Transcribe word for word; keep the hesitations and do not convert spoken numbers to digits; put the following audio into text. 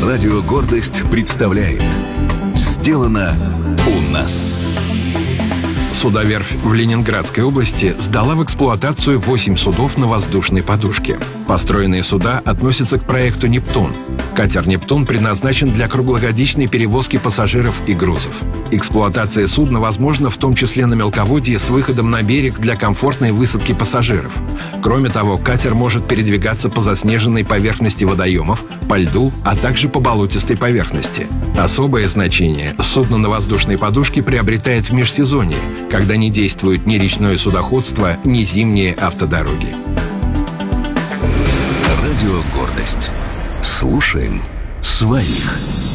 Радио «Гордость» представляет «Сделано у нас». Судоверфь в Ленинградской области сдала в эксплуатацию восемь судов на воздушной подушке. Построенные суда относятся к проекту «Нептун». Катер «Нептун» предназначен для круглогодичной перевозки пассажиров и грузов. Эксплуатация судна возможна в том числе на мелководье с выходом на берег для комфортной высадки пассажиров. Кроме того, катер может передвигаться по заснеженной поверхности водоемов, по льду, а также по болотистой поверхности. Особое значение судно на воздушной подушке приобретает в межсезонье, когда не действует ни речное судоходство, ни зимние автодороги. Радио «Гордость». Слушаем своих.